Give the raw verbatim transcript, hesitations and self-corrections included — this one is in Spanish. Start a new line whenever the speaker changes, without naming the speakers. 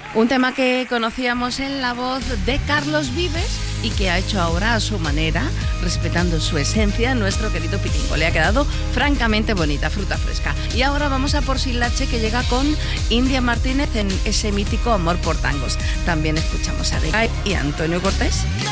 Un tema que conocíamos en la voz de Carlos Vives y que ha hecho ahora a su manera, respetando su esencia, nuestro querido Pitingo. Le ha quedado francamente bonita, Fruta Fresca. Y ahora vamos a por Silache, que llega con India Martínez en ese mítico Amor por Tangos. También escuchamos a Decay y Antonio Cortés.